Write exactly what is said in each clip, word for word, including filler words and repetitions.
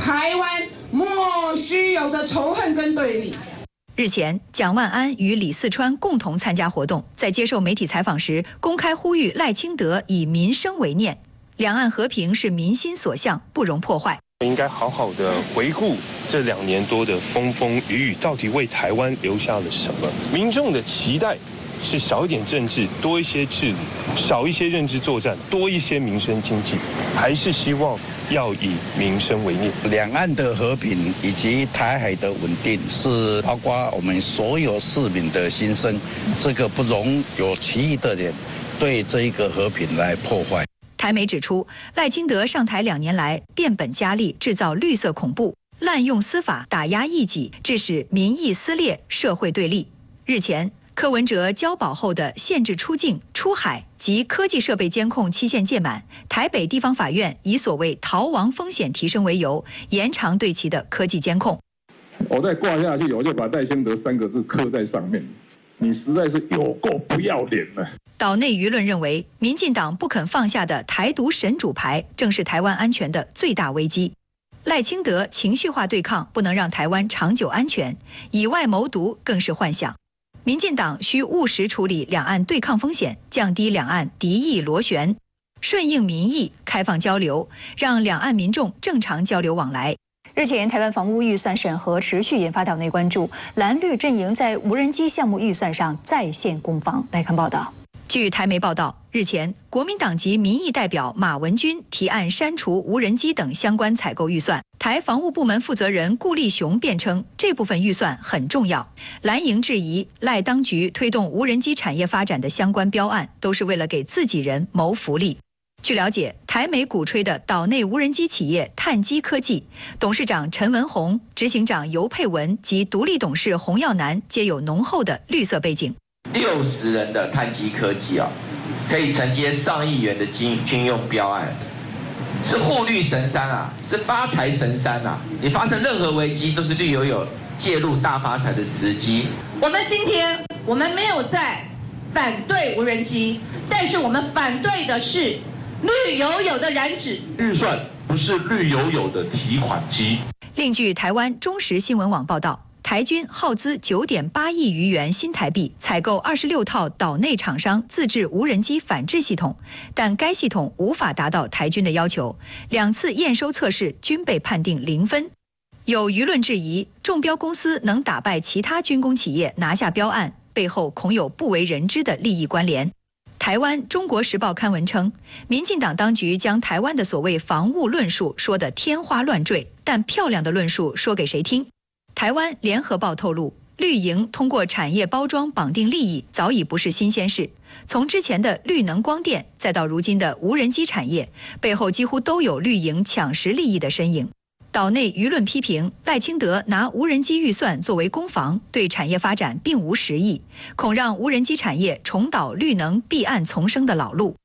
台湾莫须有的仇恨跟对立。 日前，蒋万安与李四川共同参加活动，在接受媒体采访时，公开呼吁赖清德以民生为念，两岸和平是民心所向，不容破坏。 应该好好的回顾这两年多的风风雨雨，到底为台湾留下了什么？民众的期待是少一点政治，多一些治理，少一些认知作战，多一些民生经济，还是希望要以民生为念。 两岸的和平以及台海的稳定，是包括我们所有市民的心声，这个不容有其意的人对这一个和平来破坏。 台媒指出，赖清德上台两年来变本加厉制造绿色恐怖，滥用司法打压异己，致使民意撕裂、社会对立。日前，柯文哲交保后的限制出境、出海及科技设备监控期限届满，台北地方法院以所谓逃亡风险提升为由，延长对其的科技监控。 我再挂下去，我就把赖清德三个字刻在上面。你实在是有够不要脸了。 岛内舆论认为，民进党不肯放下的台独神主牌，正是台湾安全的最大危机。赖清德情绪化对抗不能让台湾长久安全，以外谋独更是幻想。民进党需务实处理两岸对抗风险，降低两岸敌意螺旋，顺应民意，开放交流，让两岸民众正常交流往来。 日前，台湾房屋预算审核持续引发岛内关注，蓝绿阵营在无人机项目预算上再现攻防。来看报道。 据台媒报道，日前，国民党籍民意代表马文君提案删除无人机等相关采购预算。台防务部门负责人顾立雄辩称，这部分预算很重要。蓝营质疑赖当局推动无人机产业发展的相关标案，都是为了给自己人谋福利。据了解，台媒鼓吹的岛内无人机企业碳基科技董事长陈文宏、执行长尤佩文及独立董事洪耀南皆有浓厚的绿色背景。 六十人的碳基科技啊，可以承接上亿元的军军用标案，是护绿神山啊，是发财神山啊！你发生任何危机，都是绿油油介入大发财的时机。 我们今天我们没有在反对无人机，但是我们反对的是绿油油的燃脂预算，不是绿油油的提款机。 另据台湾中时新闻网报道，台军耗资九点八亿余元新台币采购二十六套岛内厂商自制无人机反制系统，但该系统无法达到台军的要求，两次验收测试均被判定零分。有舆论质疑，中标公司能打败其他军工企业拿下标案，背后恐有不为人知的利益关联。台湾《中国时报》刊文称，民进党当局将台湾的所谓防务论述说得天花乱坠，但漂亮的论述说给谁听？台湾《联合报》透露，绿营通过产业包装绑定利益，早已不是新鲜事。从之前的绿能光电，再到如今的无人机产业，背后几乎都有绿营抢食利益的身影。岛内舆论批评赖清德拿无人机预算作为攻防，对产业发展并无实益，恐让无人机产业重蹈绿能避案丛生的老路。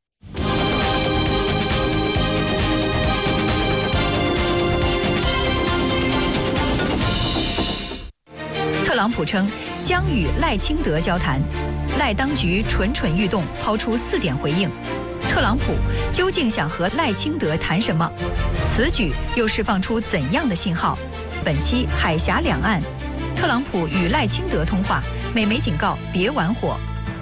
特朗普称将与赖清德交谈，赖当局蠢蠢欲动，抛出四点回应。特朗普究竟想和赖清德谈什么？此举又释放出怎样的信号？本期海峡两岸，特朗普与赖清德通话，美媒警告别玩火。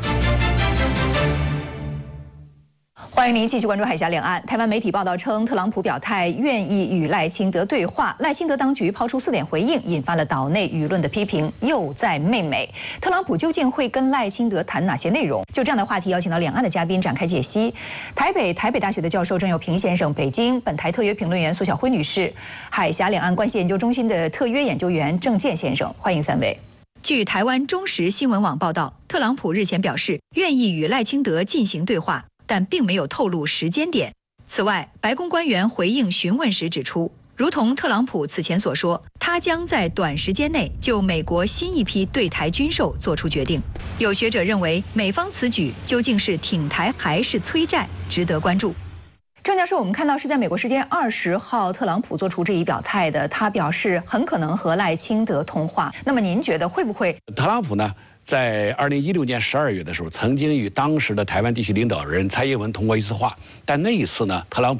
欢迎您继续关注海峡两岸。台湾媒体报道称，特朗普表态愿意与赖清德对话，赖清德当局抛出四点回应，引发了岛内舆论的批评，又在媚美。特朗普究竟会跟赖清德谈哪些内容？就这样的话题，邀请到两岸的嘉宾展开解析。台北台北大学的教授郑友平先生，北京本台特约评论员苏晓辉女士，海峡两岸关系研究中心的特约研究员郑健先生，欢迎三位。 据台湾中时新闻网报道，特朗普日前表示愿意与赖清德进行对话，但并没有透露时间点。此外，白宫官员回应询问时指出，如同特朗普此前所说，他将在短时间内就美国新一批对台军售做出决定。有学者认为，美方此举究竟是挺台还是催债，值得关注。 郑教授，我们看到是在美国时间二十号，特朗普做出这一表态的，他表示很可能和赖清德通话。那么您觉得会不会？ 特朗普呢？在二零一六年十二月的时候，曾经与当时的台湾地区领导人蔡英文通过一次话，但那一次呢，特朗普